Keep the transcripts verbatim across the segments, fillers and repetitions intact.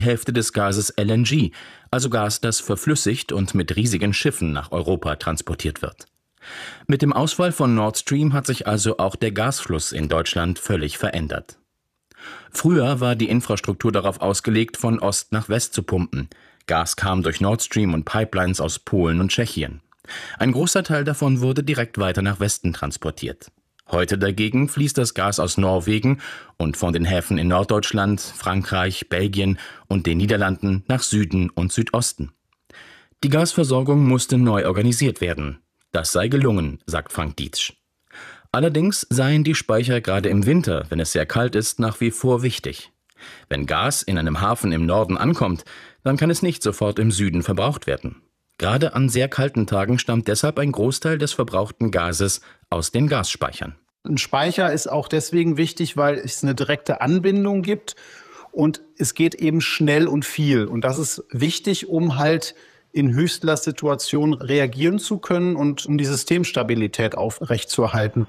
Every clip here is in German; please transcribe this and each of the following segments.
Hälfte des Gases L N G, also Gas, das verflüssigt und mit riesigen Schiffen nach Europa transportiert wird. Mit dem Ausfall von Nord Stream hat sich also auch der Gasfluss in Deutschland völlig verändert. Früher war die Infrastruktur darauf ausgelegt, von Ost nach West zu pumpen. Gas kam durch Nord Stream und Pipelines aus Polen und Tschechien. Ein großer Teil davon wurde direkt weiter nach Westen transportiert. Heute dagegen fließt das Gas aus Norwegen und von den Häfen in Norddeutschland, Frankreich, Belgien und den Niederlanden nach Süden und Südosten. Die Gasversorgung musste neu organisiert werden. Das sei gelungen, sagt Frank Dietsch. Allerdings seien die Speicher gerade im Winter, wenn es sehr kalt ist, nach wie vor wichtig. Wenn Gas in einem Hafen im Norden ankommt, dann kann es nicht sofort im Süden verbraucht werden. Gerade an sehr kalten Tagen stammt deshalb ein Großteil des verbrauchten Gases aus den Gasspeichern. Ein Speicher ist auch deswegen wichtig, weil es eine direkte Anbindung gibt und es geht eben schnell und viel. Und das ist wichtig, um halt in Höchstlastsituationen reagieren zu können und um die Systemstabilität aufrechtzuerhalten.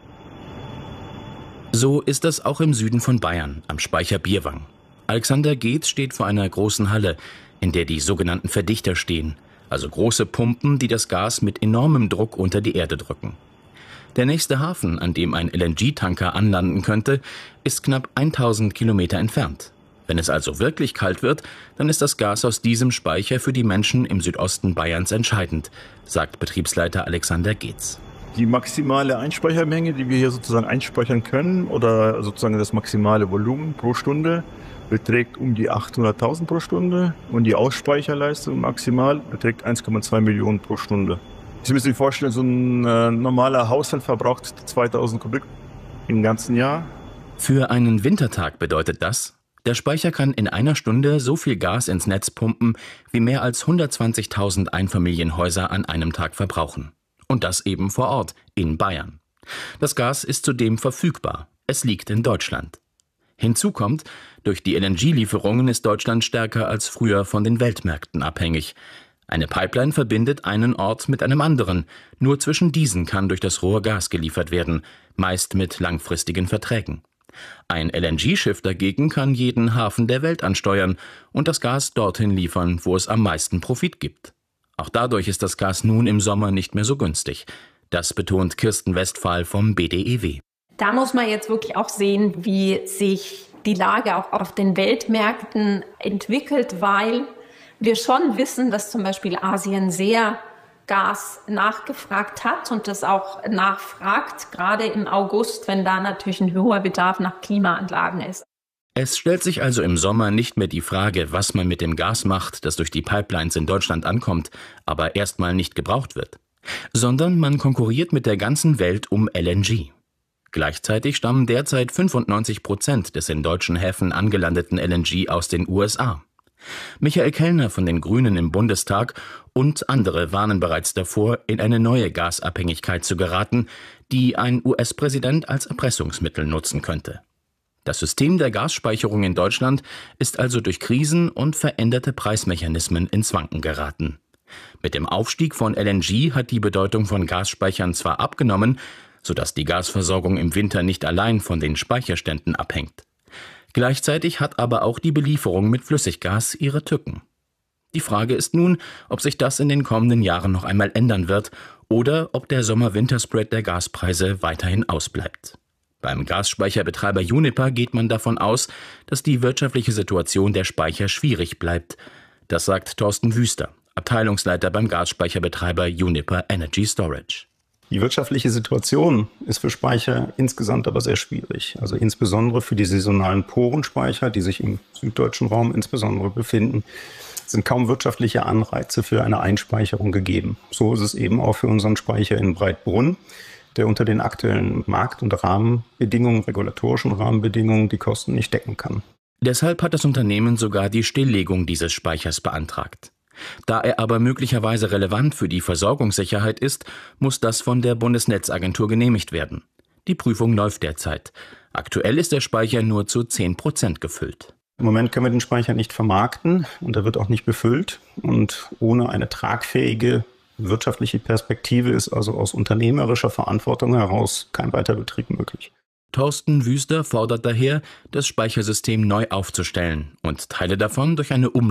So ist das auch im Süden von Bayern, am Speicher Bierwang. Alexander Geetz steht vor einer großen Halle, in der die sogenannten Verdichter stehen, also große Pumpen, die das Gas mit enormem Druck unter die Erde drücken. Der nächste Hafen, an dem ein L N G-Tanker anlanden könnte, ist knapp tausend Kilometer entfernt. Wenn es also wirklich kalt wird, dann ist das Gas aus diesem Speicher für die Menschen im Südosten Bayerns entscheidend, sagt Betriebsleiter Alexander Geetz. Die maximale Einspeichermenge, die wir hier sozusagen einspeichern können, oder sozusagen das maximale Volumen pro Stunde, beträgt um die achthunderttausend pro Stunde und die Ausspeicherleistung maximal beträgt eins Komma zwei Millionen pro Stunde. Sie müssen sich vorstellen, so ein äh, normaler Haushalt verbraucht zweitausend Kubik im ganzen Jahr. Für einen Wintertag bedeutet das, der Speicher kann in einer Stunde so viel Gas ins Netz pumpen, wie mehr als hundertzwanzigtausend Einfamilienhäuser an einem Tag verbrauchen. Und das eben vor Ort, in Bayern. Das Gas ist zudem verfügbar. Es liegt in Deutschland. Hinzu kommt, durch die L N G-Lieferungen ist Deutschland stärker als früher von den Weltmärkten abhängig. Eine Pipeline verbindet einen Ort mit einem anderen. Nur zwischen diesen kann durch das Rohr Gas geliefert werden, meist mit langfristigen Verträgen. Ein L N G-Schiff dagegen kann jeden Hafen der Welt ansteuern und das Gas dorthin liefern, wo es am meisten Profit gibt. Auch dadurch ist das Gas nun im Sommer nicht mehr so günstig. Das betont Kirsten Westphal vom B D E W. Da muss man jetzt wirklich auch sehen, wie sich die Lage auch auf den Weltmärkten entwickelt, weil wir schon wissen, dass zum Beispiel Asien sehr Gas nachgefragt hat und das auch nachfragt, gerade im August, wenn da natürlich ein hoher Bedarf nach Klimaanlagen ist. Es stellt sich also im Sommer nicht mehr die Frage, was man mit dem Gas macht, das durch die Pipelines in Deutschland ankommt, aber erstmal nicht gebraucht wird, sondern man konkurriert mit der ganzen Welt um L N G. Gleichzeitig stammen derzeit fünfundneunzig Prozent des in deutschen Häfen angelandeten L N G aus den U S A. Michael Kellner von den Grünen im Bundestag und andere warnen bereits davor, in eine neue Gasabhängigkeit zu geraten, die ein U S-Präsident als Erpressungsmittel nutzen könnte. Das System der Gasspeicherung in Deutschland ist also durch Krisen und veränderte Preismechanismen ins Wanken geraten. Mit dem Aufstieg von L N G hat die Bedeutung von Gasspeichern zwar abgenommen, sodass die Gasversorgung im Winter nicht allein von den Speicherständen abhängt. Gleichzeitig hat aber auch die Belieferung mit Flüssiggas ihre Tücken. Die Frage ist nun, ob sich das in den kommenden Jahren noch einmal ändern wird oder ob der Sommer-Winter-Spread der Gaspreise weiterhin ausbleibt. Beim Gasspeicherbetreiber Uniper geht man davon aus, dass die wirtschaftliche Situation der Speicher schwierig bleibt. Das sagt Thorsten Wüster, Abteilungsleiter beim Gasspeicherbetreiber Uniper Energy Storage. Die wirtschaftliche Situation ist für Speicher insgesamt aber sehr schwierig. Also insbesondere für die saisonalen Porenspeicher, die sich im süddeutschen Raum insbesondere befinden, sind kaum wirtschaftliche Anreize für eine Einspeicherung gegeben. So ist es eben auch für unseren Speicher in Breitbrunn, der unter den aktuellen Markt- und Rahmenbedingungen, regulatorischen Rahmenbedingungen, die Kosten nicht decken kann. Deshalb hat das Unternehmen sogar die Stilllegung dieses Speichers beantragt. Da er aber möglicherweise relevant für die Versorgungssicherheit ist, muss das von der Bundesnetzagentur genehmigt werden. Die Prüfung läuft derzeit. Aktuell ist der Speicher nur zu zehn Prozent gefüllt. Im Moment können wir den Speicher nicht vermarkten und er wird auch nicht befüllt. Und ohne eine tragfähige wirtschaftliche Perspektive ist also aus unternehmerischer Verantwortung heraus kein Weiterbetrieb möglich. Thorsten Wüster fordert daher, das Speichersystem neu aufzustellen und Teile davon durch eine Umleitung